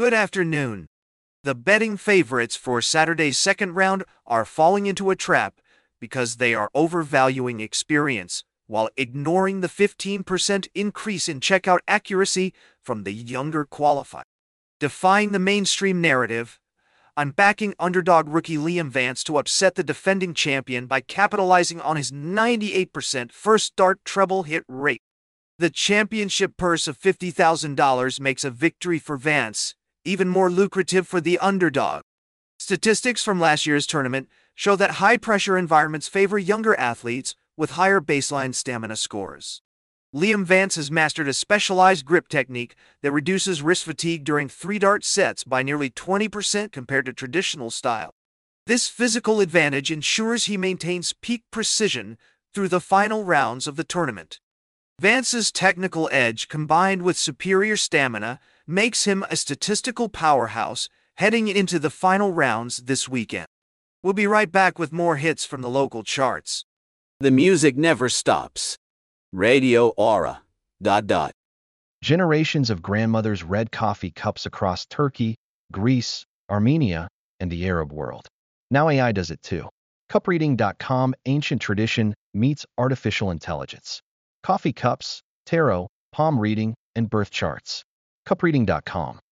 Good afternoon. The betting favorites for Saturday's second round are falling into a trap because they are overvaluing experience while ignoring the 15% increase in checkout accuracy from the younger qualifier. Defying the mainstream narrative, I'm backing underdog rookie Liam Vance to upset the defending champion by capitalizing on his 98% first start treble hit rate. The championship purse of $50,000 makes a victory for Vance even more lucrative for the underdog. Statistics from last year's tournament show that high-pressure environments favor younger athletes with higher baseline stamina scores. Liam Vance has mastered a specialized grip technique that reduces wrist fatigue during three-dart sets by nearly 20% compared to traditional style. This physical advantage ensures he maintains peak precision through the final rounds of the tournament. Vance's technical edge combined with superior stamina makes him a statistical powerhouse heading into the final rounds this weekend. We'll be right back with more hits from the local charts. The music never stops. Radio Aura. ... Generations of grandmothers read coffee cups across Turkey, Greece, Armenia, and the Arab world. Now AI does it too. Cupreading.com. Ancient tradition meets artificial intelligence. Coffee cups, tarot, palm reading, and birth charts. Cupreading.com.